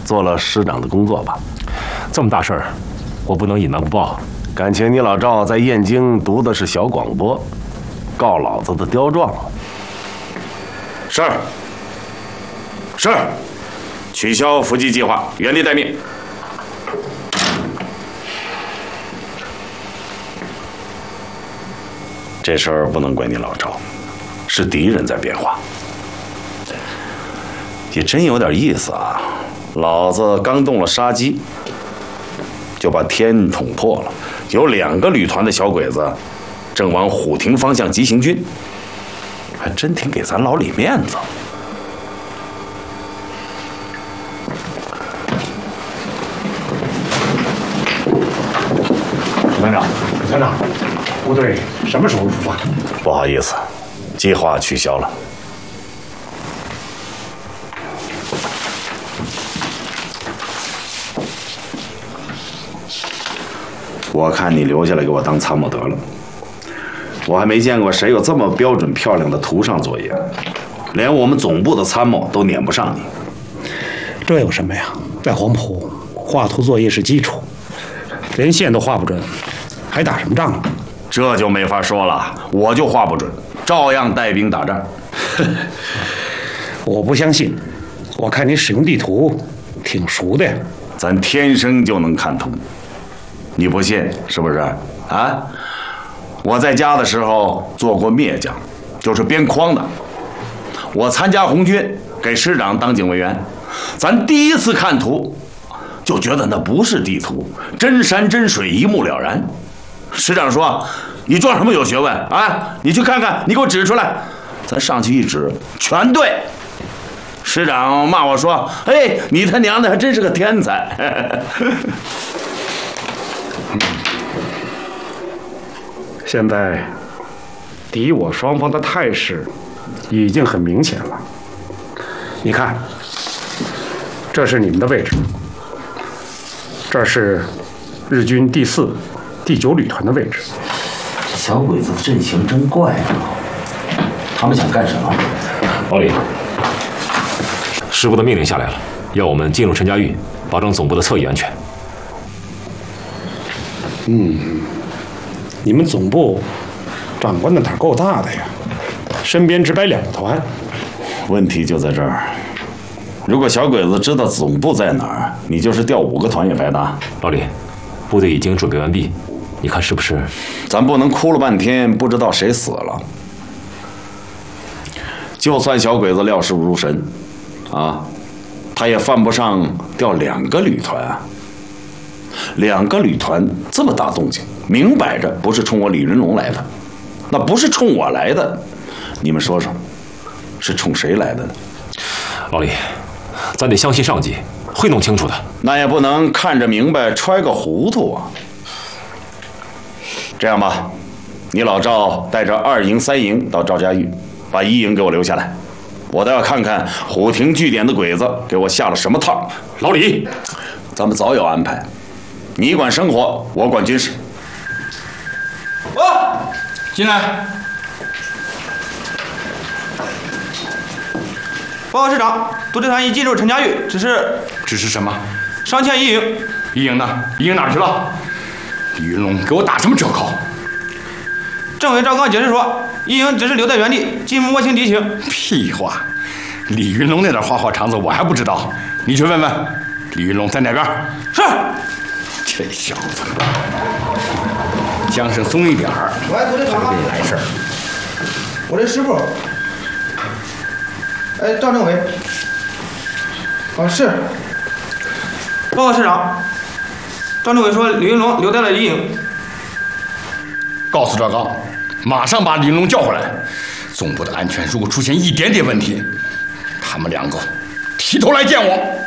做了师长的工作吧。 这么大事儿，我不能隐瞒不报。 感情你老赵在燕京读的是小广播，告老子的刁状了。 是。是。取消伏击计划，原地待命。这事儿不能怪你老赵，是敌人在变化。也真有点意思啊！老子刚动了杀机，就把天捅破了，有2个旅团的小鬼子正往虎亭方向急行军，还真挺给咱老李面子。 团长，部队什么时候出发？ 不好意思，计划取消了。我看你留下来给我当参谋得了。我还没见过谁有这么标准漂亮的图上作业，连我们总部的参谋都撵不上你。 这有什么呀？在黄埔，画图作业是基础，连线都画不准，还打什么仗啊？ 这就没法说了，我就画不准，照样带兵打仗。 我不相信，我看你使用地图挺熟的呀。 咱天生就能看图，你不信是不是啊？我在家的时候做过篾将，就是编筐的。我参加红军，给师长当警卫员，咱第一次看图，就觉得那不是地图，真山真水一目了然。师长说：“你装什么有学问啊？你去看看，你给我指出来。”咱上去一指，全对。师长骂我说：“哎，你他娘的还真是个天才！” 现在敌我双方的态势已经很明显了。你看，这是你们的位置，这是日军第4、第9旅团的位置。 小鬼子的阵型真怪啊！他们想干什么？ 老李，师部的命令下来了，要我们进入陈家峪，保证总部的侧翼安全。 你们总部长官的胆够大的呀，身边只摆2个团。 问题就在这儿，如果小鬼子知道总部在哪儿，你就是调5个团也白搭。 老李，部队已经准备完毕，你看是不是？ 咱不能哭了半天不知道谁死了。就算小鬼子料事如神，啊，他也犯不上调2个旅团啊。2个旅团这么大动静，明摆着不是冲我李云龙来的，那不是冲我来的，你们说说，是冲谁来的呢？ 老李，咱得相信上级会弄清楚的。 那也不能看着明白揣个糊涂啊。这样吧，你老赵带着2营、3营到赵家峪，把1营给我留下来，我倒要看看虎亭据点的鬼子给我下了什么套。 老李， 咱们早有安排，你管生活，我管军事。 进来。报告师长，独立团已进入陈家峪，只是什么？ 上前1营。 1营呢？1营哪儿去了？李云龙给我打什么折扣？ 政委赵刚解释说，1营只是留在原地，继续摸清敌情。 屁话！李云龙那点花花肠子我还不知道，你去问问李云龙在哪边。 是。 这小子，缰绳松一点儿，他就给你来事儿。 我这师傅，哎，赵政委，是。 报告师长，张政委说李云龙留在了1营。 告诉赵刚，马上把李云龙叫回来。总部的安全如果出现一点点问题，他们2个提头来见我。